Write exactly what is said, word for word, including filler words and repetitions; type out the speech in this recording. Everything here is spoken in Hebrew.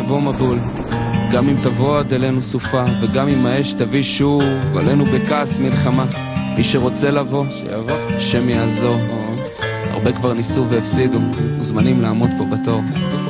יבוא מבול, גם אם תבוא עד אלינו סופה, וגם אם האש תביא שוב עלינו בכעס מלחמה. מי שרוצה לבוא, שיבוא, שם יעזור. הרבה כבר ניסו והפסידו, מוזמנים לעמוד פה בתור.